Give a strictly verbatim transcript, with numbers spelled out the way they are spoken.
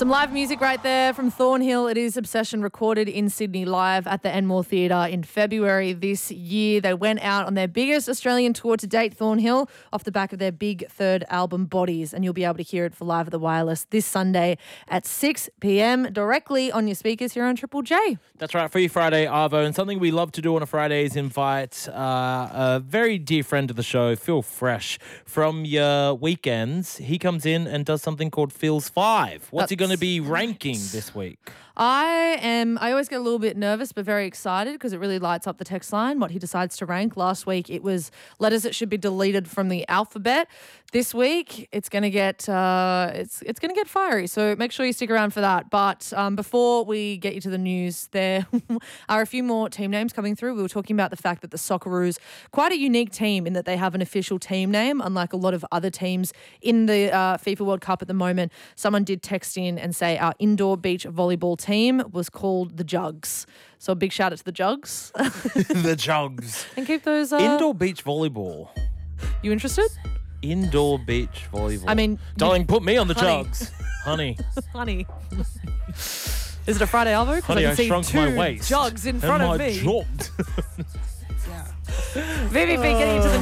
Some live music right there from Thornhill. It is Obsession, recorded in Sydney live at the Enmore Theatre in February this year. They went out on their biggest Australian tour to date, Thornhill, off the back of their big third album, Bodies, and you'll be able to hear it for Live at the Wireless this Sunday at six p.m. directly on your speakers here on Triple J. That's right, Free Friday, Arvo. And something we love to do on a Friday is invite uh, a very dear friend of the show, Phil Fresh, from your weekends. He comes in and does something called Phil's Five. What's That's he going to be right. ranking this week? I am, I always get a little bit nervous but very excited because it really lights up the text line, what he decides to rank. Last week it was letters that should be deleted from the alphabet. This week it's going to get uh, it's it's going to get fiery, so make sure you stick around for that. But um, before we get you to the news, there are a few more team names coming through. We were talking about the fact that the Socceroos, quite a unique team in that they have an official team name, unlike a lot of other teams in the uh, FIFA World Cup at the moment. Someone did text in and say our indoor beach volleyball team was called the Jugs. So a big shout out to the Jugs. The Jugs. And keep those... Uh, Indoor beach volleyball. You interested? Indoor beach volleyball. I mean... Darling, put me on the Honey. Jugs. Honey. Honey. Is it a Friday, Alvo? 'Cause Honey, I I can see shrunk two my waist. Jugs in and front my of me. dropped. V V P, getting into the